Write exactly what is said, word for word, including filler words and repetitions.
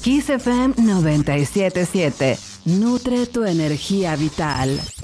Kiss F M noventa y siete punto siete. Nutre tu energía vital.